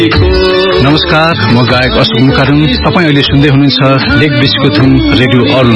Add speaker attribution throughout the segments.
Speaker 1: नमस्कार, म गायक अशोक मुखारुङ। तपाईँ अहिले सुन्दै हुनुहुन्छ लेक बिचको धुन रेडियो अरुण।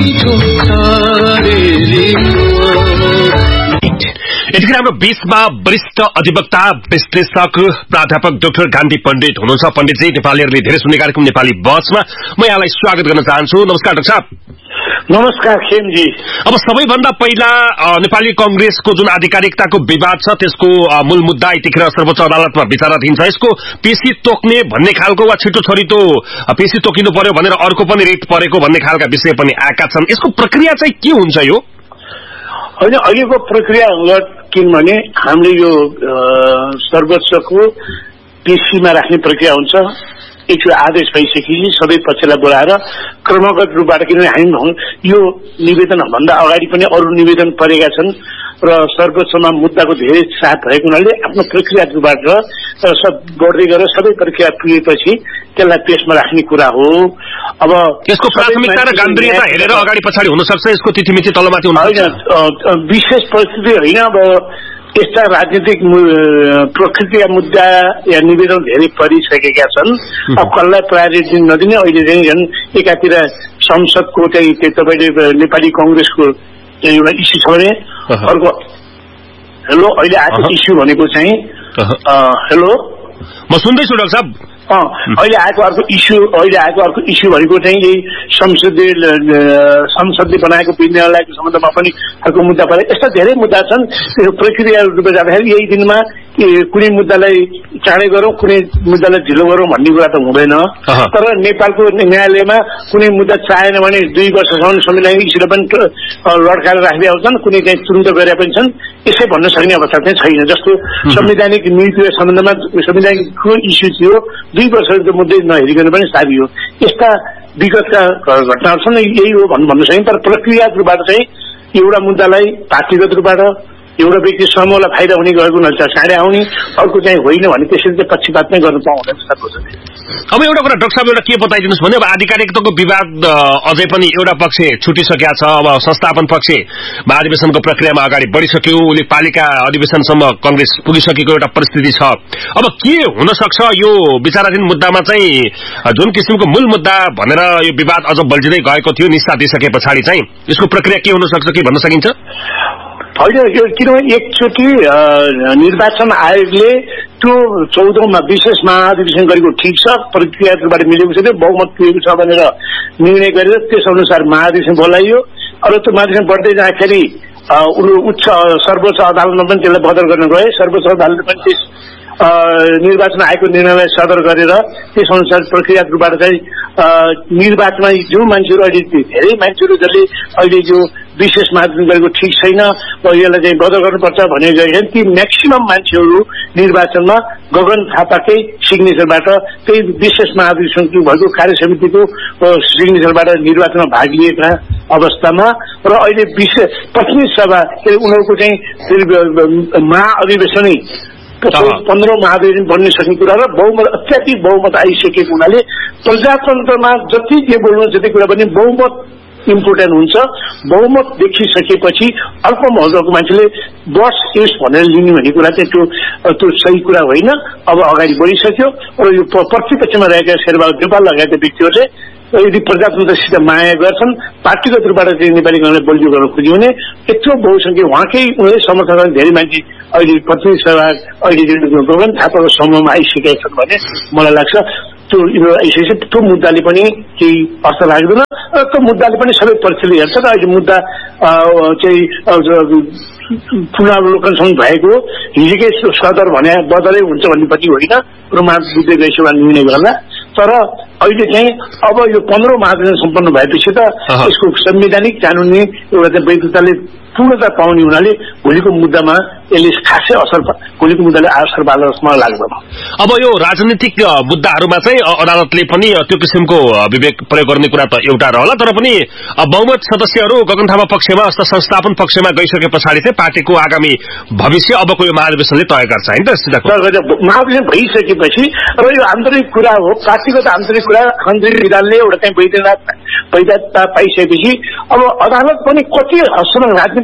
Speaker 2: यतिखेर हाम्रो बीचमा वरिष्ठ अधिवक्ता विश्लेषक प्राध्यापक डाक्टर गान्धी पण्डित हुनुहुन्छ। पण्डितजी, नेपालीहरूले धेरै सुन्ने कार्यक्रम नेपाली बसमा म यहाँलाई स्वागत गर्न चाहन्छु। नमस्कार डाक्टर साहब।
Speaker 3: नमस्कार खेमजी।
Speaker 2: अब सबैभन्दा पहिला नेपाली कांग्रेसको जुन आधिकारिकताको विवाद छ त्यसको मूल मुद्दा यतिखेर सर्वोच्च अदालतमा विचाराधीन छ। यसको पेशी तोक्ने भन्ने खालको वा छिटो छरितो पेशी तोकिनु पर्यो भनेर अर्को पनि रिट परेको भन्ने खालका विषय पनि आएका छन्। यसको प्रक्रिया चाहिँ के हुन्छ यो?
Speaker 3: होइन, अहिलेको प्रक्रिया किनभने हामीले यो सर्वोच्चको पेशीमा राख्ने प्रक्रिया हुन्छ। एकचोटि आदेश भइसकेपछि सबै पक्षलाई बोलाएर क्रमगत रूपबाट, किनभने हामी यो निवेदन भन्दा अगाडि पनि अरू निवेदन परेका छन् र सर्वोच्चमा मुद्दाको धेरै साथ भएको हुनाले आफ्नो प्रक्रिया रूपबाट सब बढ्दै गएर सबै प्रक्रिया पुगेपछि त्यसलाई पेशमा राख्ने कुरा हो। अब
Speaker 2: यसको प्राथमिकता र गम्भीरता हेरेर अगाडि पछाडि हुन सक्छ, यसको तिथिमिति तलमाथि हुन सक्छ।
Speaker 3: विशेष परिस्थिति होइन, अब यस्ता राजनीतिक प्रकृतिका मुद्दा या निवेदन धेरै परिसकेका छन्। अब कसलाई प्रायोरिटी नदिने, अहिले चाहिँ झन् एकातिर संसदको चाहिँ तपाईँले नेपाली कांग्रेसको एउटा इस्यु छ भने अर्को हेलो अहिले आएको इस्यु भनेको चाहिँ हेलो
Speaker 2: म सुन्दैछु डाक्टर साहब।
Speaker 3: अहिले आएको अर्को इस्यु भनेको चाहिँ यही संसदले बनाएको विद्यालयको सम्बन्धमा पनि अर्को मुद्दा परे। यस्ता धेरै मुद्दा छन्। त्यो प्रक्रिया रूपमा जाँदाखेरि यही दिनमा कुनै मुद्दालाई चाँडै गरौँ, कुनै मुद्दालाई ढिलो गरौँ भन्ने कुरा त हुँदैन। तर नेपालको न्यायालयमा कुनै मुद्दा चाहेन भने 2 वर्षसम्म संवैधानिक इस्युले पनि लड्काएर राख्दै आउँछन्, कुनै चाहिँ तुरुन्त गरे पनि छन्। यसै भन्न सक्ने अवस्था चाहिँ छैन। जस्तो संवैधानिक नीतिको सम्बन्धमा संवैधानिकको इस्यु थियो, 2 वर्षको मुद्दै नहेरिकन पनि सारियो। यस्ता विगतका घटनाहरू छन्। यही हो भन्नु सक्दैन। तर प्रक्रियाबाट चाहिँ एउटा मुद्दालाई पार्टीगत रूपबाट एउटा व्यक्ति समूहलाई फाइदा हुने गएको हुनाले चाँडै आउने, अर्को चाहिँ होइन भने त्यसरी चाहिँ पक्षपात नै गर्न पाउँदैन।
Speaker 2: अब एउटा कुरा डाक्टर साहब, एउटा के बताइदिनुहोस् भने अब आधिकारिकताको विवाद अझै पनि एउटा पक्ष छुटिसकेका छ। अब संस्थापन पक्ष महाधिवेशनको प्रक्रियामा अगाडि बढिसक्यो, उसले पालिका अधिवेशनसम्म कांग्रेस पुगिसकेको एउटा परिस्थिति छ। अब के हुन सक्छ यो विचाराधीन मुद्दामा चाहिँ जुन किसिमको मूल मुद्दा भनेर यो विवाद अझ बल्झिँदै गएको थियो निस्ता दिइसके पछाडि चाहिँ यसको प्रक्रिया के हुन सक्छ, के भन्न सकिन्छ?
Speaker 3: होइन, किनभने एकचोटि निर्वाचन आयोगले त्यो 14औं विशेष महाधिवेशन गरेको ठिक छ, प्रक्रियाबाट मिलेको छ, बहुमत पुगेको छ भनेर निर्णय गरेर त्यस अनुसार महाधिवेशन बोलाइयो। अब त्यो महाधिवेशन बढ्दै जाँदाखेरि उच्च सर्वोच्च अदालतमा पनि त्यसलाई बदल गर्न गए। सर्वोच्च अदालतले पनि त्यस निर्वाचन आयोगको निर्णयलाई सदर गरेर त्यस अनुसार प्रक्रियाबाट चाहिँ निर्वाचनमा जो मान्छेहरू अहिले धेरै मान्छेहरू जसले अहिले जो विशेष महाधिवेशन गरेको ठिक छैन, यसलाई चाहिँ बदल गर्नुपर्छ भने गए ती म्याक्सिमम मान्छेहरू निर्वाचनमा गगन थापाकै सिग्नेचरबाट त्यही विशेष महाधिवेशन भएको कार्य समितिको सिग्नेचरबाट निर्वाचनमा भाग लिएका अवस्थामा र अहिले प्रतिनिधि सभा उनीहरूको चाहिँ महाअधिवेशनै 15औं महाधिवेशन बन्ने सक्ने कुरा र बहुमत अत्याधिक बहुमत आइसकेको हुनाले प्रजातन्त्रमा जति जे बोल्नु जति कुरा पनि बहुमत इम्पोर्टेन्ट हुन्छ। बहुमत देखिसकेपछि अल्पमतको मान्छेले बस यस भनेर लिने भन्ने कुरा चाहिँ त्यो सही कुरा होइन। अब अगाडि बढिसक्यो र यो प्रतिपक्षमा रहेका शेरबहादुर नेपाल लगायतका व्यक्तिहरूले यदि प्रजातन्त्रसित माया गर्छन्, पार्टीगत रूपबाट चाहिँ नेपाली कांग्रेसलाई बलियो गर्न खोज्यो भने यत्रो बहुसंख्यक उहाँकै उनीहरूले समर्थन गर्ने धेरै मान्छे अहिले प्रतिनिधि सभा अहिले गगन थापाको समूहमा आइसकेका छन् भने मलाई लाग्छ त्यो मुद्दाले पनि केही अर्थ लाग्दैन र त्यो मुद्दाले पनि सबै पक्षले हेर्छ। र अहिले मुद्दा चाहिँ पुनरावलोकन भएको हिजोकै सदर भने बदलै हुन्छ भन्ने पनि होइन, प्रमाण बुझ्दै गएछ निर्णय गर्ला। तर अहिले चाहिँ अब यो 15औं महाधिवेशन सम्पन्न भएपछि त यसको संवैधानिक कानुनी एउटा चाहिँ वैधताले पूर्णता पाउने हुनाले भोलिको मुद्दामा यसले खासै भोलिको मुद्दाले असर पार्न मलाई लाग्दैन।
Speaker 2: अब यो राजनीतिक मुद्दाहरूमा चाहिँ अदालतले पनि त्यो किसिमको विवेक प्रयोग गर्ने कुरा त एउटा रहला, तर पनि बहुमत सदस्यहरू गगन थापा पक्षमा अथवा संस्थापन पक्षमा गइसके पछाडि चाहिँ पार्टीको आगामी भविष्य अबको यो महाधिवेशनले तय गर्छ हैन त?
Speaker 3: महाधिवेशन भइसकेपछि र यो आन्तरिक कुरा हो, पार्टीगत आन्तरिक कुरा आन्तरिक विधानले एउटा चाहिँ वैधता पाइसकेपछि अब अदालत पनि कति हदसम्म राजनीतिक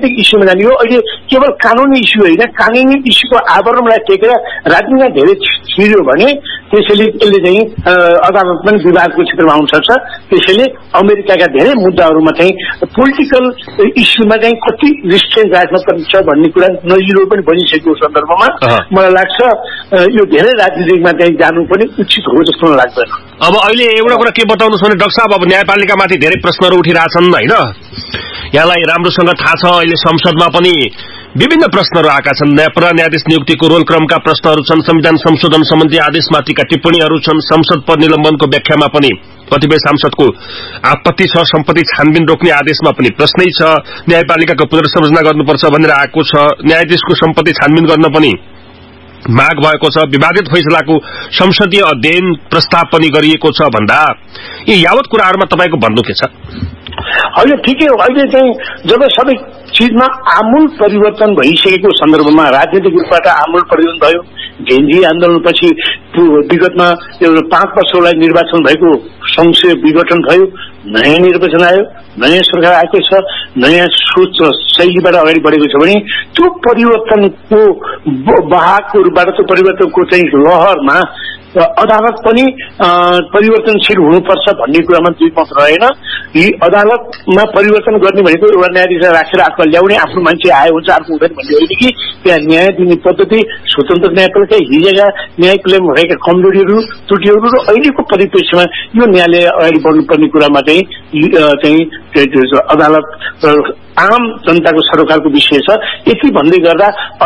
Speaker 3: राजनीतिक इस्युमा जाने हो। अहिले केवल कानुनी इस्यु होइन, कानुनी इस्युको आवरणलाई टेकेर राजनीतिमा धेरै छिर्यो भने त्यसैले यसले चाहिँ अदालत पनि विवादको क्षेत्रमा आउन सक्छ। त्यसैले अमेरिकाका धेरै मुद्दाहरूमा चाहिँ पोलिटिकल इस्युमा चाहिँ कति रिस्ट्रेन्ट राख्न पर्छ भन्ने कुरा नजिरो पनि बनिसकेको सन्दर्भमा मलाई लाग्छ यो धेरै राजनीतिमा चाहिँ जानु पनि उचित हो जस्तो मलाई लाग्दैन।
Speaker 2: अब अहिले एउटा कुरा के बताउनुहोस् भने डाक्टर साहब, अब न्यायपालिकामाथि धेरै प्रश्नहरू उठिरहेछन् होइन, यहाँलाई राम्रोसँग थाहा छ। अहिले संसदमा पनि विभिन्न प्रश्नहरू आएका छन्। प्रधान न्यायाधीश नियुक्तिको रोल क्रमका प्रश्नहरू छन्, संविधान संशोधन सम्बन्धी आदेशमाथिका टिप्पणीहरू छन्, संसद पद निलम्बनको व्याख्यामा पनि कतिपय सांसदको आपत्ति छ, सम्पत्ति छानबिन रोक्ने आदेशमा पनि प्रश्नै छ, न्यायपालिकाको पुनर्संरचना गर्नुपर्छ भनेर आएको छ, न्यायाधीशको सम्पत्ति छानबिन गर्न पनि माग भएको छ, विवादित फैसलाको संसदीय अध्ययन प्रस्ताव पनि गरिएको छ भन्दा यी यावत कुराहरूमा तपाईको भन्नु के छ?
Speaker 3: अहिले ठिकै हो। अहिले चाहिँ जब सबै चीजमा आमूल परिवर्तन भइसकेको सन्दर्भमा राजनीतिक रूपबाट आमूल परिवर्तन भयो। गेन्जी आन्दोलनपछि विगतमा 5 वर्षलाई निर्वाचन भएको संसदीय विघटन भयो, नयाँ निर्वाचन आयो, नयाँ सरकार आएको छ, नयाँ सोच शैलीबाट अगाडि बढेको छ भने त्यो परिवर्तनको बहावको रूपबाट त्यो परिवर्तनको चाहिँ लहरमा अदालत पनि परिवर्तनशील हुनुपर्छ भन्ने कुरामा दुई मत रहेन। यी अदालतमा परिवर्तन गर्ने भनेको एउटा न्यायाधीशलाई राखेर आफूलाई ल्याउने, आफ्नो मान्छे आयो हुन्छ अर्को हुँदैन भन्ने होइन कि त्यहाँ न्याय दिने पद्धति, स्वतन्त्र न्यायपालिका, हिजोका न्यायपालिकामा भएका कमजोरीहरू, त्रुटिहरू र अहिलेको परिप्रेक्ष्यमा यो न्यायालय अगाडि बढ्नुपर्ने कुरामा चाहिँ अदालत आम जनताको सरोकारको विषय छ। यति भन्दै गर्दा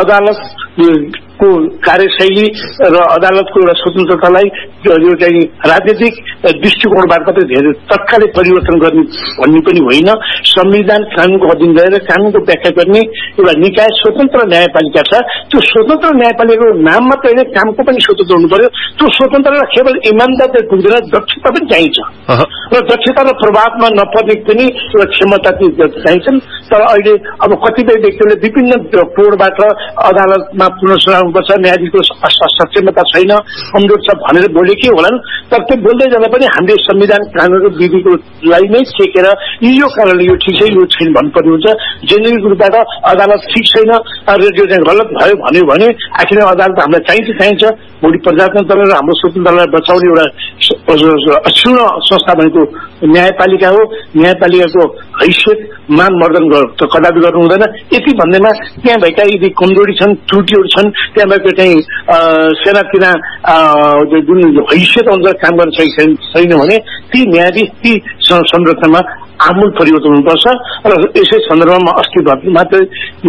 Speaker 3: अदालतको कार्यशैली र अदालतको एउटा स्वतन्त्रतालाई यो चाहिँ राजनीतिक दृष्टिकोणबाट मात्रै धेरै तत्कालै परिवर्तन गर्ने भन्ने पनि होइन। संविधान कानूनको अधीन रहेर कानूनको व्याख्या गर्ने एउटा निकाय स्वतन्त्र न्यायपालिका छ। त्यो स्वतन्त्र न्यायपालिकाको नाम मात्रै होइन, कामको पनि स्वतन्त्र हुनु पर्यो। त्यो स्वतन्त्रता केवल इमानदार पुग्दैन, दक्षता पनि चाहिन्छ र दक्षता र प्रभावमा नपर्ने पनि एउटा क्षमता चाहिन्छन्। तर अहिले अब कतिपय व्यक्तिहरूले विभिन्न कोणबाट अदालतमा पुनर्संरचना हुनुपर्छ, न्यायाधीशको सक्षमता छैन, कमजोर छ भनेर बोले के होलान्। तर त्यो बोल्दै जाँदा पनि हामीले संविधान कानून र विधिकोलाई नै चेकेर यो कारणले यो ठिक छ यो छैन भन्नुपर्ने हुन्छ। जेनेरिक रूपबाट अदालत ठिक छैन र यो चाहिँ गलत भयो भन्यो भने आखिर अदालत हामीलाई चाहिन्छ। भोलि प्रजातन्त्र र हाम्रो स्वतन्त्रतालाई बचाउने एउटा अक्षुण्ण संस्था भनेको न्यायपालिका हो। न्यायपालिकाको हैसियत मान मर्दन कदापि गर्नु हुँदैन। यति भन्दैमा त्यहाँ भएका यदि कमजोरी छन्, त्रुटिहरू छन्, त्यहाँ भएको चाहिँ सेनातिना जुन हैसियत अनुसार काम गर्न छैन भने ती न्यायाधीश ती संरचनामा आमूल परिवर्तन हुनुपर्छ। र यसै सन्दर्भमा अस्ति मात्रै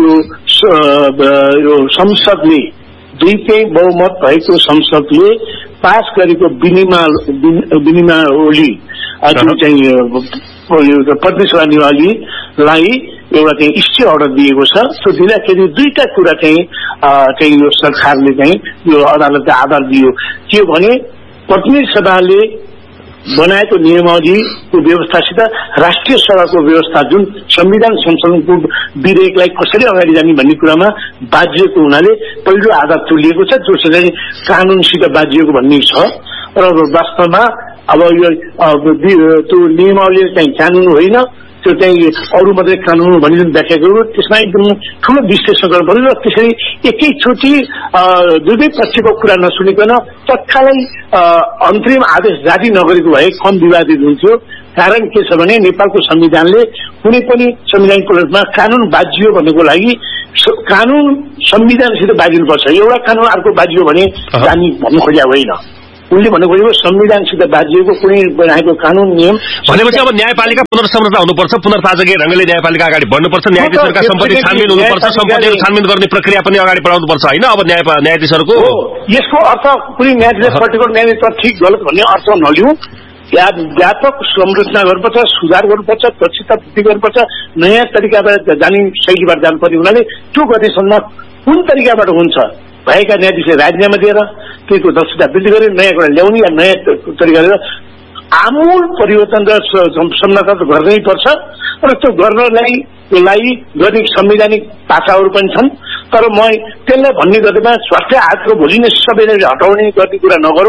Speaker 3: यो संसदले 2 बहुमत भएको संसदले पास गरेको विनिमावली जुन चाहिँ प्रतिनिधिसभा निवालीलाई एउटा चाहिँ स्टे अर्डर दिएको छ। त्यो दिँदाखेरि 2टा कुरा चाहिँ यो सरकारले चाहिँ यो अदालतले आधार दियो के भने प्रतिनिधि सभाले बनाएको नियमावलीको व्यवस्थासित राष्ट्रिय सभाको व्यवस्था जुन संविधान संशोधनको विधेयकलाई कसरी अगाडि जाने भन्ने कुरामा बाजिएको हुनाले पहिलो आधार तुलिएको छ, जो चाहिँ कानूनसित बाजिएको भन्ने छ। र वास्तवमा अब यो त्यो नियमावली चाहिँ कानून होइन, त्यो चाहिँ अरू मात्रै कानून भन्ने जुन व्याख्या गर्यो त्यसमा एकदम ठुलो विश्लेषण गर्नु पर्यो। र त्यसरी एकैचोटि दुवै पक्षको कुरा नसुनिकन तत्कालै अन्तरिम आदेश जारी नगरेको भए कम विवादित हुन्थ्यो। कारण के छ भने नेपालको संविधानले कुनै पनि संवैधानिक प्रक्रियामा कानून बाजियो भन्नको लागि कानून संविधानसित बाजिनुपर्छ। एउटा कानून अर्को बाजियो भने जानी भन्नु खोजेको होइन। उनले भन्नु खोजेको संविधानसित बाजिएको कुनै बनाएको कानून नियम
Speaker 2: भनेपछि अब न्यायपालिका पुनर्संरचना हुनुपर्छ, पुनर्ताजगी ढंगले न्यायपालिका अगाडि बढ्नुपर्छ, न्यायाधीशहरूका सम्पत्ति छानबिन हुनुपर्छ, सम्पत्तिहरू छानबिन गर्ने प्रक्रिया पनि अगाडि बढाउनुपर्छ होइन। अब न्यायाधीशहरूको
Speaker 3: यसको अर्थ कुनै न्यायाधीश पर्टिकुलर न्यायाधीश ठिक गलत भन्ने अर्थ नलिउँ। व्यापक संरचना गर्नुपर्छ, सुधार गर्नुपर्छ, दक्षता वृद्धि गर्नुपर्छ, नयाँ तरिकाबाट जाने शैलीबाट जानुपर्ने हुनाले त्यो गर्नेसम्म कुन तरिकाबाट हुन्छ भएका न्यायाधीशले राजीनामा दिएर त्यसको दक्षता वृद्धि गरेर नयाँ कुरा ल्याउने या नयाँ तरिका लिएर आमूल परिवर्तन र संरचना त गर्नै पर्छ। र त्यो गर्नलाई गर्ने संवैधानिक पासाहरू पनि छन्। तर म त्यसलाई भन्ने गर्दैमा स्वास्थ्य आयोगको भोलि नै सबैलाई हटाउने गर्ने कुरा नगरौँ।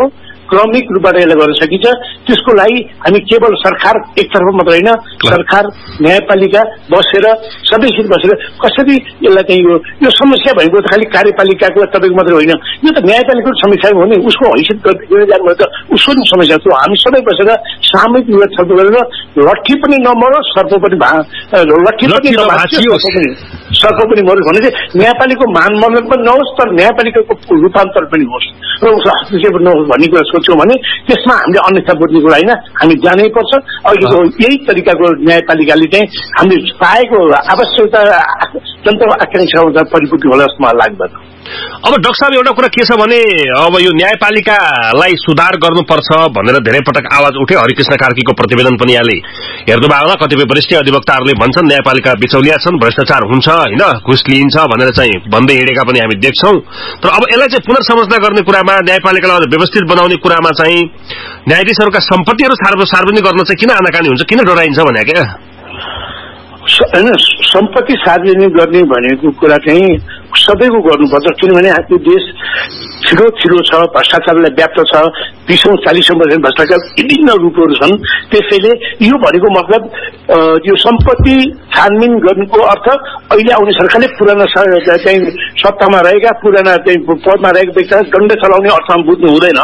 Speaker 3: क्रमिक रूपबाट यसलाई गर्न सकिन्छ। त्यसको लागि हामी केवल सरकार एकतर्फ मात्र होइन, सरकार न्यायपालिका बसेर सबैसित बसेर कसरी यसलाई चाहिँ यो समस्या भएको त खालि कार्यपालिकाको तपाईँको मात्रै होइन, यो त न्यायपालिकाको समस्या हो नि, उसको हैसियत गर्दै जानुभयो त उसको पनि समस्या छ। हामी सबै बसेर सामूहिक रूपमा छलफल गरेर लट्ठी पनि नमरोस् सर्प पनि लट्ठी पनि सर्प पनि मरोस् भने चाहिँ न्यायपालिकाको मानमर्यादा पनि नहोस् तर न्यायपालिकाको रूपान्तर पनि होस् र उसको हस्तक्षेप नहोस् भन्ने कुरा सोच्यौँ भने त्यसमा हामीले अन्यथा बुझ्ने कुरा होइन, हामी जानै पर्छ। अहिलेको यही तरिकाको न्यायपालिकाले चाहिँ हामीले पाएको आवश्यकता जनताको आकांक्षा परिपूर्ति होला जस्तो मलाई लाग्दैन।
Speaker 2: अब डाक्टर साहब एउटा कुरा के छ भने अब यो न्यायपालिकालाई सुधार गर्नुपर्छ भनेर धेरै पटक आवाज उठ्यो। हरिकृष्ण कार्कीको प्रतिवेदन पनि यहाँले हेर्नु भएको होला, कतिपय वरिष्ठ अधिवक्ताहरूले भन्छन् न्यायपालिका बिचौलिया छन्, भ्रष्टाचार हुन्छ होइन, घुस लिइन्छ भनेर चाहिँ भन्दै हिँडेका पनि हामी देख्छौं। तर अब यसलाई चाहिँ पुनर्संरचना गर्ने कुरामा, न्यायपालिकालाई व्यवस्थित बनाउने कुरामा चाहिँ न्यायाधीशहरूका सम्पत्तिहरू सार्वजनिक गर्न चाहिँ किन आनाकानी हुन्छ, किन डराइन्छ भने क्या
Speaker 3: होइन? सम्पत्ति सार्वजनिक गर्ने भनेको कुरा चाहिँ सबैको गर्नुपर्छ, किनभने यो देश छिरो छ, भ्रष्टाचारलाई व्याप्त छ, 20-40 वर्ष भ्रष्टाचार विभिन्न रूपहरू छन्। त्यसैले यो भनेको मतलब यो सम्पत्ति छानबिन गर्नुको अर्थ अहिले आउने सरकारले पुराना चाहिँ सत्तामा रहेका पुराना चाहिँ पदमा रहेका व्यक्तिलाई दण्ड चलाउने अर्थमा बुझ्नु हुँदैन।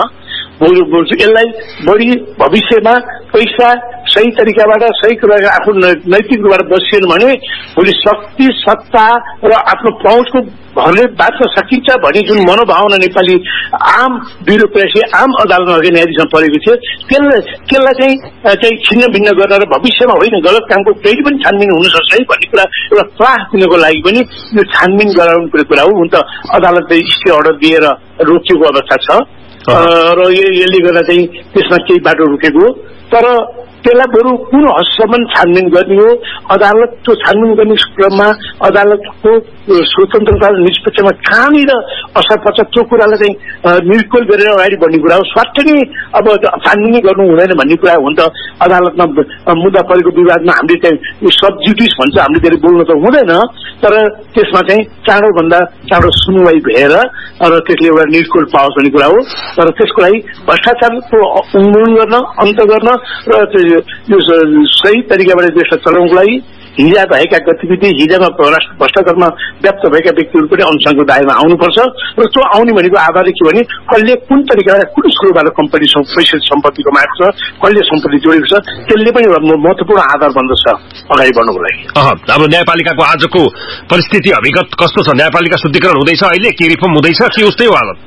Speaker 3: यसलाई बढी भविष्यमा पैसा सही तरिकाबाट सही कुरा आफ्नो नैतिक रूपबाट बसिएन भने भोलि शक्ति सत्ता र आफ्नो पहुँचको भरले बाँच्न सकिन्छ भन्ने जुन मनोभावना नेपाली आम ब्युरोक्रेसी आम अदालतमा न्यायाधीशमा परेको थियो त्यसलाई चाहिँ छिन्न भिन्न गर्न र भविष्यमा होइन गलत कामको कहिले पनि छानबिन हुन सक्छ है भन्ने कुरा एउटा त्रास दिनको लागि पनि यो छानबिन गराउनु कुरा हो। हुन त अदालतले स्टे अर्डर दिएर रोकिएको अवस्था छ र यसले गर्दा चाहिँ त्यसमा केही बाटो रोकेको हो, तर त्यसलाई बरु कुन हदसम्म छानबिन गर्ने हो। अदालतको छानबिन गर्ने क्रममा अदालतको स्वतन्त्रता निष्पक्षमा कहाँनिर असर पर्छ त्यो कुरालाई चाहिँ निर्कुल गरेर अगाडि बढ्ने कुरा हो। स्वार्थ नै अब छानबिन गर्नु हुँदैन भन्ने कुरा हो। नि त अदालतमा मुद्दा परेको विवादमा हामीले चाहिँ सब जुडिस भन्छ, हामीले धेरै बोल्न त हुँदैन, तर त्यसमा चाहिँ चाँडोभन्दा चाँडो सुनवाई भएर र त्यसले एउटा निर्कुल पाओस् भन्ने कुरा हो। तर त्यसको लागि भ्रष्टाचारको उन्मूलन गर्न, अन्त गर्न र यो सही तरिकाबाट देशलाई चलाउनको लागि हिजो भएका गतिविधि, हिजोमा भ्रष्टाचारमा व्याप्त भएका व्यक्तिहरू पनि अनुसन्धानको दायरामा आउनुपर्छ र त्यो आउने भनेको आधार के भने कसले कुन तरिकाबाट कुन स्रोतबाट कम्पनी पैसा सम्पत्ति कमाएको छ, कसले सम्पत्ति जोडेको छ, त्यसले पनि एउटा महत्त्वपूर्ण आधार बन्दछ अगाडि बढ्नको लागि।
Speaker 2: अब न्यायपालिकाको आजको परिस्थिति अभिगत कस्तो छ? न्यायपालिका शुद्धिकरण हुँदैछ अहिले कि रिफर्म हुँदैछ कि उस्तै हो हालत?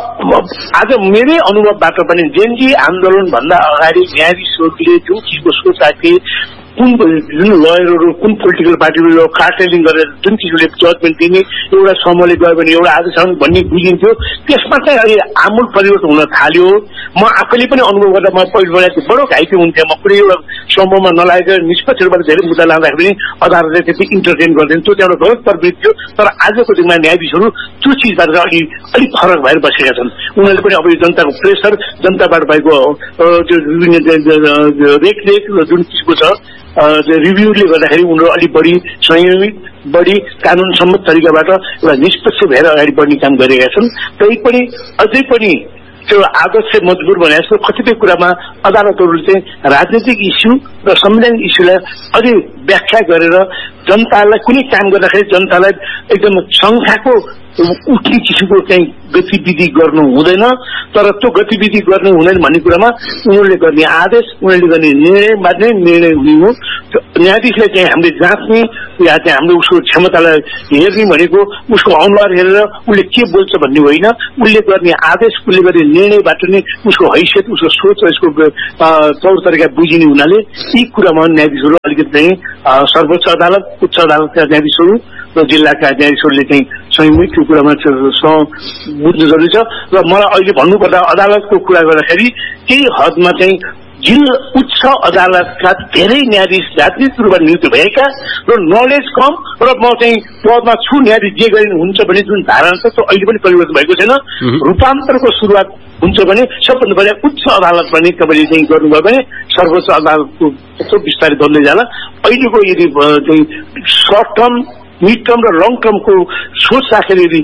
Speaker 3: आज मेरै अनुभवबाट पनि जेनजी आन्दोलन भन्दा अगाडि न्यायाधीशहरूले जुन चिजको सोच राखे, कुन जुन लयरहरू कुन पोलिटिकल पार्टीहरू कार्टेलिङ गरेर जुन चिजले जजमेन्ट दिने एउटा समूहले गयो भने एउटा आदेश भन्ने बुझिन्थ्यो, त्यसमा चाहिँ अहिले आमूल परिवर्तन हुन थाल्यो। म आफैले पनि अनुभव गर्दा म पहिलोपल्ट बडो घाइते हुन्थेँ। म कुनै एउटा समूहमा नलागेर निष्पक्ष रूपबाट धेरै मुद्दा लाँदाखेरि अदालतले त्यति इन्टरटेन गर्दैन, त्यो एउटा गलत प्रवृत्ति थियो। तर आजको दिनमा न्यायाधीशहरू त्यो चिजबाट अलिक फरक भएर बसेका छन्। उनीहरूले पनि अब यो जनताको प्रेसर, जनताबाट भएको त्यो रेखदेख जुन चिजको छ रिभ्यूले गर्दाखेरि उनीहरू अलिक बढी संयमित, बढी कानून सम्मत तरिकाबाट एउटा निष्पक्ष भएर अगाडि बढ्ने काम गरेका छन्। तै पनि अझै पनि त्यो आदर्श मजबुर भने जस्तो कतिपय कुरामा अदालतहरूले चाहिँ राजनीतिक इस्यु र संवैधानिक इस्युलाई अझै व्याख्या गरेर जनतालाई कुनै काम गर्दाखेरि जनतालाई एकदम शङ्काको उठ्ने किसिमको चाहिँ गतिविधि गर्नु हुँदैन। तर त्यो गतिविधि गर्नु हुँदैन भन्ने कुरामा उनीहरूले गर्ने आदेश, उनीहरूले गर्ने निर्णयमा नै निर्णय हुने हो। न्यायाधीशले चाहिँ हामीले जाँच्ने या चाहिँ हामीले उसको क्षमतालाई हेर्ने भनेको उसको अनुहार हेरेर उसले के बोल्छ भन्ने होइन, उसले गर्ने आदेश, उसले गर्ने निर्णयबाट नै उसको हैसियत, उसको सोच र यसको तौर तरिका बुझिने हुनाले यी कुरामा न्यायाधीशहरू अलिकति चाहिँ सर्वोच्च अदालत, उच्च अदालतका न्यायाधीशहरू र जिल्लाका न्यायाधीशहरूले चाहिँ संयुक्त कुरामा बुझ्नु जरुरी छ। र मलाई अहिले भन्नुपर्दा अदालतको कुरा गर्दाखेरि केही हदमा चाहिँ जिल्ला उच्च अदालतका धेरै न्यायाधीश राजनीतिक रूपमा नियुक्त भएका र नलेज कम र म चाहिँ पदमा छु न्यायाधीश जे गरिनु हुन्छ भने जुन धारणा छ त्यो अहिले पनि परिवर्तन भएको छैन। रूपान्तरको सुरुवात हुन्छ भने सबभन्दा पहिला उच्च अदालत पनि तपाईँले चाहिँ गर्नुभयो भने सर्वोच्च अदालतको बिस्तारै बन्दै जाला। अहिलेको यदि चाहिँ सर्ट टर्म मिड टर्म र लङ टर्मको सोच राखेर यदि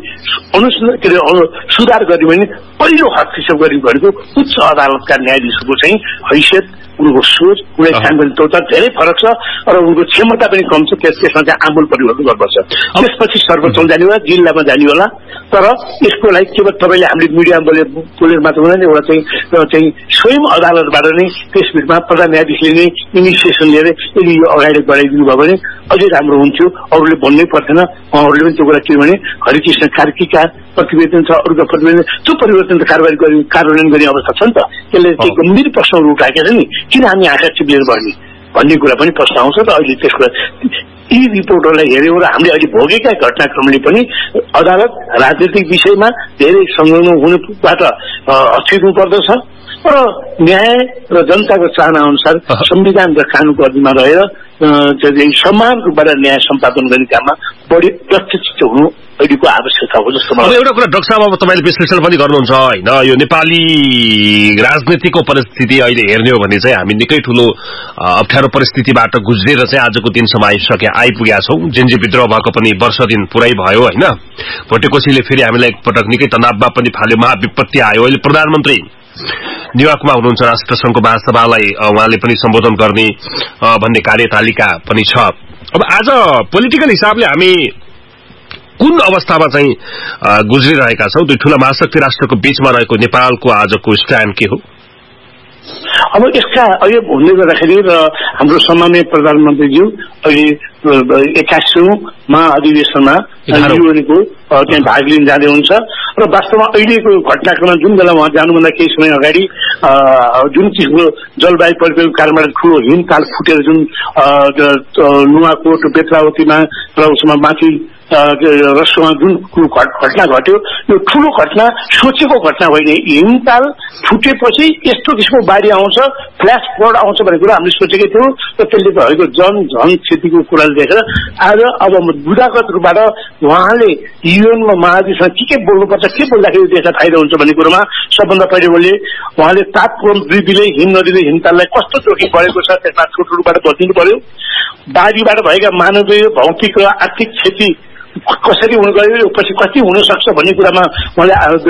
Speaker 3: सुधार गर्यो भने पहिलो हस्तक्षेप गर्ने भनेको उच्च अदालतका न्यायाधीशको चाहिँ हैसियत, उनको सोच, कुनै छानबिन त धेरै फरक छ र उनको क्षमता पनि कम छ। त्यसमा चाहिँ आमूल परिवर्तन गर्नुपर्छ। त्यसपछि सर्वोच्चमा जाने होला, जिल्लामा जाने होला। तर यसको लागि केवल तपाईँले हामीले मिडियामा बोलेर मात्र हुँदैन, एउटा चाहिँ स्वयं अदालतबाट नै त्यसमा प्रधान न्यायाधीशले नै इनिसिएसन लिएर यदि यो अगाडि बढाइदिनु भयो भने अझै राम्रो हुन्थ्यो। अरूले भन्नै पर्थेन, उहाँहरूले पनि त्यो कुरा किनभने हरिकृष्ण कार्कीका प्रतिवेदन छ, अरूका प्रतिवेदन, त्यो परिवर्तन त कार्यान्वयन गर्ने अवस्था छ नि त। त्यसले केही गम्भीर प्रश्नहरू उठाएका छन् नि, किन हामी आँखा चिप्लेर बढ्ने भन्ने कुरा पनि प्रश्न आउँछ। र अहिले त्यसको यी रिपोर्टहरूलाई हेऱ्यौँ र हामीले अहिले भोगेका घटनाक्रमले पनि अदालत राजनीतिक विषयमा धेरै संलग्न हुनुबाट हच्चिनु पर्दछ र न्याय र जनताको चाहना अनुसार संविधान र कानूनको अधीनमा रहेर समान रूपबाट न्याय सम्पादन गर्ने काममा बढी प्रत्यक्ष हुनु अहिलेको आवश्यकता हो जस्तो मलाई।
Speaker 2: एउटा कुरा डाक्टर साहब, अब तपाईँले विश्लेषण पनि गर्नुहुन्छ होइन, यो नेपाली राजनीतिको परिस्थिति अहिले हेर्ने हो भने चाहिँ हामी निकै ठूलो अप्ठ्यारो परिस्थितिबाट गुज्रेर चाहिँ आजको दिनसम्म आइपुगेका छौँ। जिन्जी विद्रोह भएको पनि वर्ष दिन पुरै भयो होइन। भोटेकोसीले फेरि हामीलाई एकपटक निकै तनावमा पनि फाल्यो, महाविपत्ति आयो। अहिले प्रधानमन्त्री न्युयोर्कमा हुनुहुन्छ, राष्ट्रसंघको महासभालाई उहाँले पनि सम्बोधन गर्ने भन्ने कार्यतालिका पनि छ। अब आज पोलिटिकल हिसाबले हामी कुन अवस्थामा चाहिँ गुज्रिरहेका छौँ? दुई ठूला महाशक्ति राष्ट्रको बीचमा रहेको नेपालको आजको स्ट्यान्ड के हो?
Speaker 3: अब यसका अहिले हुँदै गर्दाखेरि र हाम्रो सम्माननीय प्रधानमन्त्रीज्यू अहिले 81औं महाअधिवेशनमा युएनको त्यहाँ भाग लिन जाँदै हुन्छ र वास्तवमा अहिलेको घटनाक्रममा जुन बेला उहाँ जानुभन्दा केही समय अगाडि जुन किसिमको जलवायु परिवर्तनको कारणबाट ठूलो हिमताल फुटेर जुन नुवाकोट, बेत्रावतीमा र उसमा माथि रसोमा जुन घटना घट्यो, यो ठूलो घटना सोचेको घटना होइन। हिमताल फुटेपछि यस्तो किसिमको बाढी आउँछ, फ्ल्यास फ्लड आउँछ भन्ने कुरा हामीले सोचेकै थियौँ र त्यसले भएको जनधन क्षतिको कुरा देखेर आज अब बुदागत रूपबाट उहाँले युएनमा महाधिवेशनमा के बोल्नुपर्छ, के बोल्दाखेरि देशलाई फाइदा हुन्छ भन्ने कुरोमा सबभन्दा पहिले उहाँले तापक्रम वृद्धिले हिम नदीले हिमताललाई कस्तो जोखिम बढेको छ त्यसमा ठुलो रूपबाट बचिनु पर्यो। बाढीबाट भएका मानवीय, भौतिक र आर्थिक क्षति कसरी हुन गयो, पछि कति हुन सक्छ भन्ने कुरामा उहाँले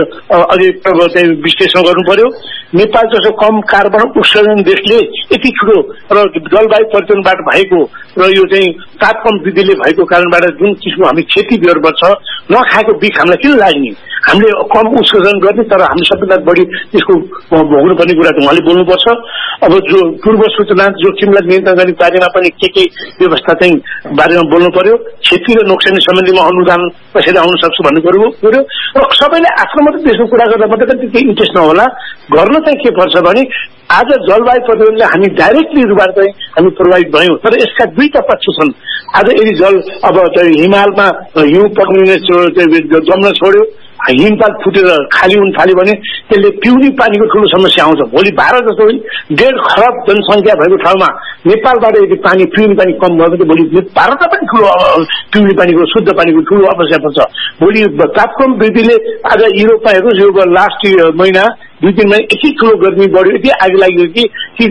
Speaker 3: अझै विश्लेषण गर्नु पर्यो। नेपाल जस्तो कम कार्बन उत्सर्जन देशले यति ठुलो र जलवायु परिवर्तनबाट भएको र यो चाहिँ तापक्रम वृद्धिले भएको कारणबाट जुन किसिमको हामी क्षति बेहोर पर्छ, नखाएको बिख हामीलाई किन लाग्ने? हामीले कम उत्सर्जन गर्ने तर हामी सबैभन्दा बढी त्यसको भोग्नुपर्ने कुरा त उहाँले बोल्नुपर्छ। अब जो पूर्व सूचना जोखिमलाई नियन्त्रण गर्ने बारेमा पनि के व्यवस्था चाहिँ बारेमा बोल्नु पर्यो। क्षति र नोक्सानी सम्बन्धीमा अनुदान कसरी आउन सक्छ भन्ने कुरो र सबैले आफ्नो मात्रै देशको कुरा गर्दा मात्रै केही इन्ट्रेस्ट नहोला। गर्न चाहिँ के पर्छ भने आज जलवायु परिवर्तनले हामी डाइरेक्टली रूपबाट चाहिँ हामी प्रभावित भयौँ, तर यसका दुईटा पक्ष छन्। आज यदि अब हिमालमा हिउँ पग्लिने जम्न छोड्यो, हिमपात फुटेर खाली हुन थाल्यो भने त्यसले पिउने पानीको ठूलो समस्या आउँछ। भोलि भारत जस्तो 1.5 खरब जनसङ्ख्या भएको ठाउँमा नेपालबाट यदि पानी पिउने पानी कम भयो भने भोलि भारतमा पनि ठूलो पिउने पानीको शुद्ध पानीको ठूलो आवश्यकता पर्छ। भोलि तापक्रम वृद्धिले आज युरोपमा हेर्नुहोस्, यो लास्ट महिना 2-3 महिना यति ठूलो गर्मी बढ्यो, यति आगि लाग्यो कि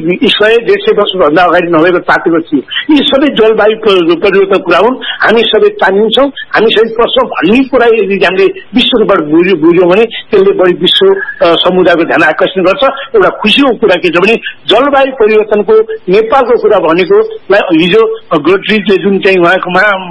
Speaker 3: 100-150 वर्षभन्दा अगाडि नभएको तातेको थियो। यी सबै जलवायु परिवर्तन कुरा हुन्। हामी सबै तानिन्छौँ, हामी सबै पस्छौँ भन्ने कुरा यदि हामीले विश्व रूपबाट बुझ्यौँ भने त्यसले बढी विश्व समुदायको ध्यान आकर्षण गर्छ। एउटा खुसीको कुरा के छ भने जलवायु परिवर्तनको नेपालको कुरा भनेको हिजो गोड्रिजले जुन चाहिँ उहाँको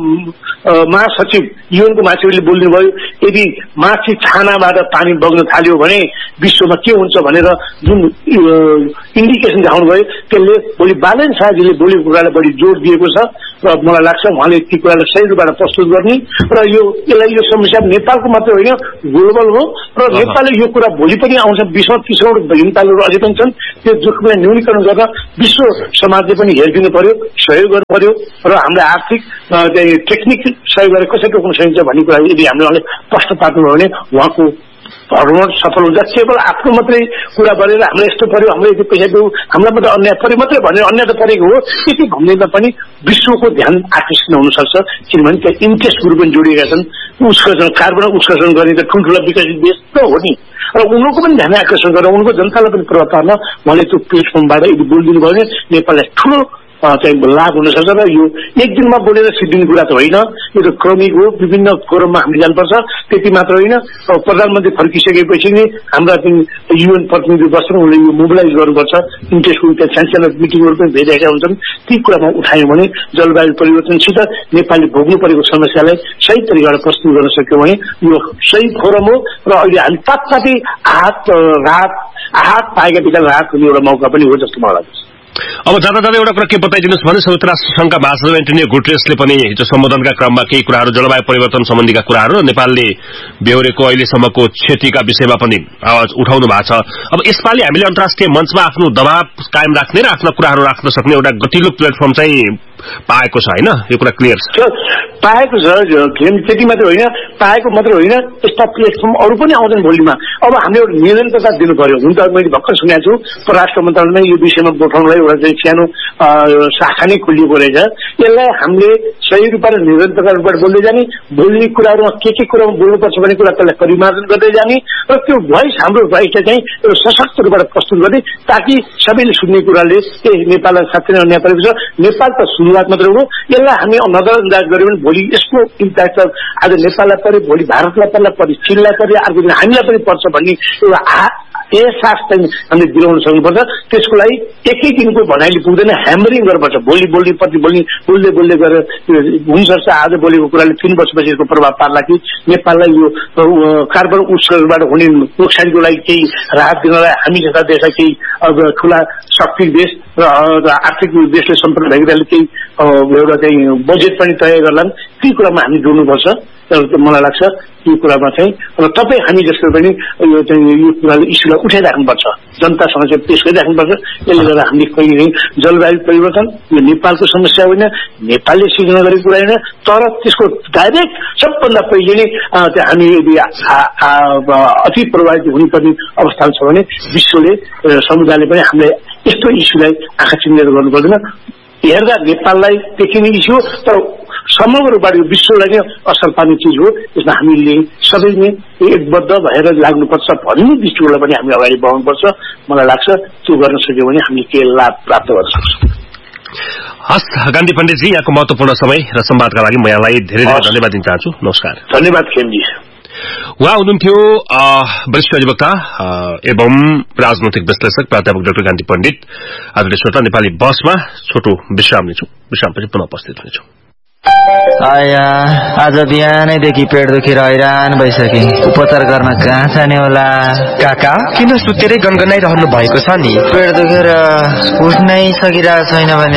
Speaker 3: महासचिव युएनको महासचिवले बोल्नु भयो, यदि माथि छानाबाट पानी बग्न थाल्यो भने विश्वमा के हुन्छ भनेर जुन इन्डिकेसन देखाउनु भयो, त्यसले भोलि बालेन शाहजीले बोलेको कुरालाई बढी जोड दिएको छ र मलाई लाग्छ उहाँले ती कुरालाई सही रूपबाट प्रस्तुत गर्ने र यसलाई यो समस्या नेपालको मात्रै होइन ग्लोबल हो र नेपालले यो कुरा भोलि पनि आउँछ। 20-30 हिमतालहरू अझै पनि छन्, त्यो जोखिमलाई न्यूनीकरण गर्न विश्व समाजले पनि हेरिदिनु पर्यो, सहयोग गर्नु पर्यो र हाम्रो आर्थिक टेक्निक सहयोग गरेर कसरी रोक्न सकिन्छ भन्ने कुरा यदि हामीले उहाँले प्रश्न पार्नुभयो भने उहाँको भ्रमण सफल हुन्छ। केवल आफ्नो मात्रै कुरा गरेर हामीलाई यस्तो पर्यो, हामीले यति पैसा दिउँ, हामीलाई मात्रै अन्याय पर्यो मात्रै भनेर अन्याय त परेको हो, यति भन्दैमा पनि विश्वको ध्यान आकर्षण हुन सक्छ। किनभने त्यहाँ इन्ट्रेस्ट ग्रुप पनि जोडिएका छन्। उत्सर्जन कार्बन उत्सर्जन गर्ने त ठुल्ठुला विकसित देश त हो नि, र उनको पनि ध्यान आकर्षण गरेर उनको जनतालाई पनि प्रभाव पार्न उहाँले त्यो प्लेटफर्मबाट यदि बोलिदिनु भयो भने नेपाललाई ठुलो चाहिँ लाभ हुन सक्छ र यो एक दिनमा बोलेर सिद्धिने कुरा त होइन, यो त क्रमिक हो। विभिन्न फोरममा हामीले जानुपर्छ। त्यति मात्र होइन, प्रधानमन्त्री फर्किसकेपछि नै हाम्रा युएन प्रतिनिधि बस्छन्, उनले यो मोबिलाइज गर्नुपर्छ। इन्ट्रेस्टको त्यहाँ सानसानो मिटिङहरू पनि भइरहेका हुन्छन्। ती कुरामा उठायौँ भने जलवायु परिवर्तनसित नेपालले भोग्नु परेको समस्यालाई सही तरिकाबाट प्रस्तुत गर्न सक्यौँ भने यो सही फोरम हो र अहिले हामी तात्कालिक आहत पाएका विकास राहत हुने एउटा मौका पनि हो जस्तो मलाई लाग्छ।
Speaker 2: अब जाँदा जाँदा एउटा कुरा के बताइदिनुहोस् भने संयुक्त राष्ट्र संघका महासचिव एन्टोनियो गुटेरेसले पनि हिजो सम्बोधनका क्रममा केही कुराहरू जलवायु परिवर्तन सम्बन्धीका कुराहरू नेपालले बेहोरेको अहिलेसम्मको क्षतिका विषयमा पनि आवाज उठाउनु भएको छ। अब यसपालि हामीले अन्तर्राष्ट्रिय मञ्चमा आफ्नो दबाव कायम राख्ने र आफ्ना कुराहरू राख्न सक्ने एउटा गतिलो प्लेटफर्म चाहिँ पाएको छ होइन, यो कुरा क्लियर छ?
Speaker 3: पाएको छ, त्यति मात्र होइन, पाएको मात्र होइन, यस्ता प्लेटफर्म अरू पनि आउँछन् भोलिमा। अब हामीले एउटा निरन्तरता दिनु पर्यो। हुन त मैले भर्खर सुनेको छु परराष्ट्र मन्त्रालयमा यो विषयमा बोलाउनलाई एउटा चाहिँ सानो शाखा नै खोलिएको रहेछ। यसलाई हामीले सही रूपमा निरन्तरता रूपबाट बोल्दै जाने, बोल्ने कुराहरूमा के कुरामा बोल्नुपर्छ भन्ने कुरा त्यसलाई परिमार्जन गर्दै जाने र त्यो भोइस हाम्रो भोइसलाई चाहिँ एउटा सशक्त रूपबाट प्रस्तुत गर्ने, ताकि सबैले सुन्ने कुराले नेपाललाई साँच्चै नै अन्याय परेको छ। नेपाल त सुरुवात मात्र हो, यसलाई हामी नजरअन्दाज गर्यौँ भने भोलि यसको इम्प्याक्ट आज नेपाललाई पर्यो, भोलि भारतलाई पर्यो, चीनलाई पर्यो, अर्को दिन हामीलाई पनि पर्छ भन्ने एउटा एहसास चाहिँ हामीले दिलाउन सक्नुपर्छ। त्यसको लागि एकै दिनको भनाइले पुग्दैन, ह्यामरिङ गर्नुपर्छ। भोलि बोल्दै गएर हुनसक्छ आज बोलेको कुराले 3 वर्षपछि यसको प्रभाव पार्ला कि नेपाललाई यो कार्बन उत्सर्जनबाट हुने नोक्सानीको लागि केही राहत दिनलाई हामी जस्ता देशलाई केही ठुला शक्ति देश र आर्थिक देशले सम्पन्न भएकोले केही एउटा चाहिँ बजेट पनि तय गर्लान्। ती कुरामा हामी जोड्नुपर्छ। मलाई लाग्छ यो कुरामा चाहिँ र तपाईँ हामी जस्तो पनि यो कुराले इस्युलाई उठाइराख्नुपर्छ, जनतासँग चाहिँ पेश गरिराख्नुपर्छ। यसले गर्दा हामीले कहिले जलवायु परिवर्तन यो नेपालको समस्या होइन, नेपालले सिर्जना गरेको कुरा होइन, तर त्यसको डाइरेक्ट सबभन्दा पहिले नै हामी यदि अति प्रभावित हुनुपर्ने अवस्था छ भने विश्वले समुदायले पनि हामीले यस्तो इस्युलाई आँखा चिन्नेर गर्नु पर्दैन। हेर्दा नेपाललाई देखिने इस्यु तर समग्र रूपबाट यो विश्वलाई नै असर पार्ने चिज हो। यसमा हामीले सबै नै एकबद्ध भएर लाग्नुपर्छ भन्ने दृष्टिकोणलाई पनि हामी अगाडि बढाउनुपर्छ। मलाई लाग्छ त्यो गर्न सक्यो भने हामीले के लाभ प्राप्त गर्न सक्छौँ।
Speaker 2: हस् गान्धी पण्डितजी, यहाँको महत्वपूर्ण समय र संवादका लागि म यहाँलाई धेरै धेरै धन्यवाद दिन चाहन्छु। नमस्कार।
Speaker 3: धन्यवाद खेमजी।
Speaker 2: उहाँ हुनुहुन्थ्यो वरिष्ठ अधिवक्ता एवं राजनैतिक विश्लेषक प्राध्यापक डाक्टर गान्धी पण्डित। आदरणीय श्रोता, नेपाली बसमा छोटो विश्राम लिन्छौँ, विश्रामपछि पुनः उपस्थित हुनेछौँ।
Speaker 4: आज बिहानैदेखि पेट दुखेर हैरान भइसके, उपचार गर्न कहाँ जाने होला?
Speaker 5: काका किन सुतेरै गनगनाइरहनु भएको छ नि?
Speaker 4: पेट दुखेर उठ्नै सकिरहेको छैन भने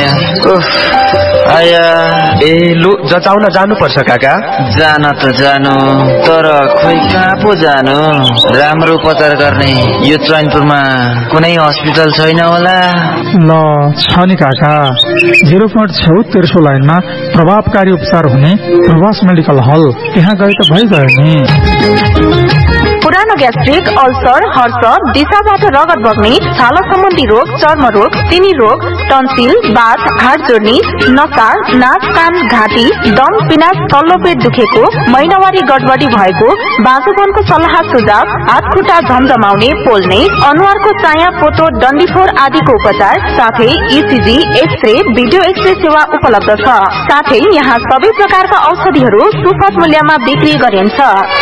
Speaker 5: लु जचाउन जानुपर्छ काका।
Speaker 4: जान त जानु, तर खोइ कहाँ पो जानु? राम्रो उपचार गर्ने यो चैनपुरमा कुनै हस्पिटल छैन होला?
Speaker 6: ल छ नि काका, 0.6 तेर्सो लाइनमा प्रभावकारी उपचार हुने प्रवास मेडिकल हल, त्यहाँ गए त भइगयो नि।
Speaker 7: पुरानो ग्यास्ट्रिक, अल्सर, हर्ष, दिशाबाट रगत बग्ने, छाला सम्बन्धी रोग, चर्म रोग, तिमी रोग, टन्सिल, बाथ, हाड जोड्ने, नसा, नाक, कान, घाँटी, दम, पिनास, तल्लो पेट दुखेको, महिनावारी गडबडी भएको, बाँझोपनको सल्लाह सुझाव, हात खुट्टा झमझमाउने, पोल्ने, अनुहारको चाया, पोतो, डन्डीफोर आदिको उपचार, साथै इसिजी, एक्सरे, भिडियो एक्सरे सेवा उपलब्ध छ। साथै यहाँ सबै प्रकारका औषधिहरू सुपथ मूल्यमा बिक्री गरिन्छ।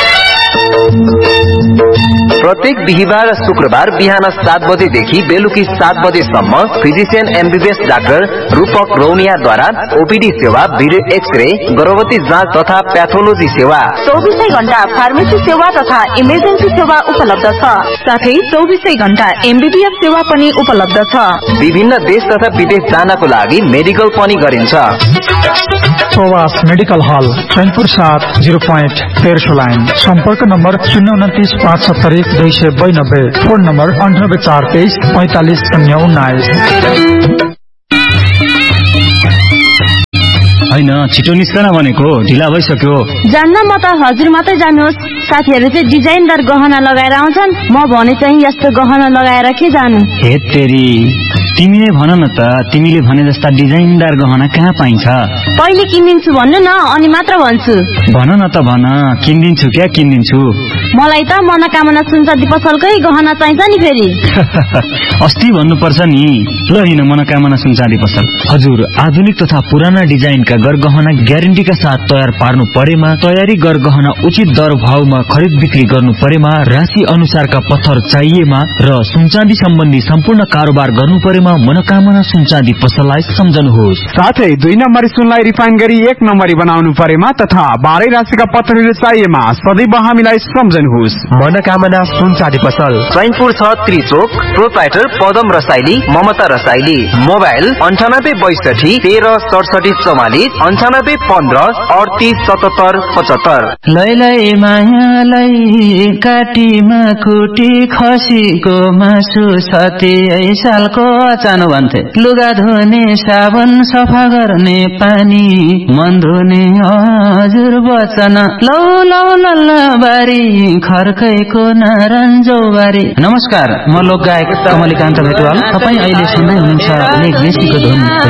Speaker 8: प्रत्येक बिहिबार र शुक्रबार बिहान 7 बजेदेखि बेलुकी 7 बजेसम्म फिजिशियन एमबीबीएस डाक्टर रूपक रौनियाद्वारा ओपीडी सेवा, भिडियो एक्सरे, गर्भवती जाँच तथा प्याथोलोजी सेवा,
Speaker 7: 24 घण्टा फार्मेसी सेवा तथा इमर्जेन्सी सेवा उपलब्ध छ। साथै 24 घण्टा एमबीबीएस सेवा पनि उपलब्ध छ।
Speaker 8: विभिन्न देश तथा विदेश जानको लागि मेडिकल पनि गरिन्छ।
Speaker 6: प्रवास मेडिकल हल, चैनपुर 7, 0.13 लाइन। सम्पर्क नम्बर 029570292, फोन नम्बर 9842354019।
Speaker 1: होइन छिटो निस्कन भनेको, ढिला भइसक्यो।
Speaker 9: जान्न म त हजुर मात्रै जानुहोस्। साथीहरू चाहिँ डिजाइनदार गहना लगाएर आउँछन्, म भने चाहिँ यस्तो गहना लगाएर के जानु।
Speaker 1: हे तेरी,
Speaker 10: तिमी नै भन न त, तिमीले भने जस्ता डिजाइनदार गहना कहाँ पाइन्छ?
Speaker 9: पहिले किनिदिन्छु भन्नु न, अनि मात्र भन्छु।
Speaker 10: भन न त भन, किनिदिन्छु क्या किनिदिन्छु।
Speaker 9: मलाई त मनोकामना सुनचाँदी पसलकै गहना चाहिन्छ नि फेरि।
Speaker 10: अस्ति भन्नुपर्छ नि। ल हिँड मनोकामना सुनचाँदी पसल। हजुर, आधुनिक तथा पुराना डिजाइनका गरगहना ग्यारेन्टीका साथ तयार पार्नु परेमा, तयारी गरगहना उचित दर भावमा खरिद बिक्री गर्नु परेमा, राशि अनुसारका पत्थर चाहिएमा र सुनचाँदी सम्बन्धी सम्पूर्ण कारोबार गर्नु परेमा मनोकामना सुनचाँदी पसललाई सम्झनुहोस्।
Speaker 11: साथै 2 नम्बरी सुनलाई रिफाइन गरी 1 नम्बरी बनाउनु परेमा तथा बाह्रै राशिका पत्थरहरू चाहिएमा सदैव हामीलाई सम्झनुहोस्।
Speaker 5: मनोकामना सुनचाँदी पसल,
Speaker 8: चैनपुर 6 त्रिचोक, प्रोप्राइटर पदम रसाइली, ममता रसाइली। मोबाइल 9862 13 67 44, 9815 38 77 75।
Speaker 4: लैलै मायालाई काटीमा कुटी खसीको मासु सती सालको अचानो भन्थे। लुगा धुने साबुन, सफा गर्ने पानी, मन धुने हजुर वचन। लौ लौ लल्ला बारी, खर्कैको नारायणजौ बारी। नमस्कार, म लोक गायक कमलिकान्त भेटवाल। तपाईँ अहिले सुन्दै हुनुहुन्छ लेख बेसीको धुन।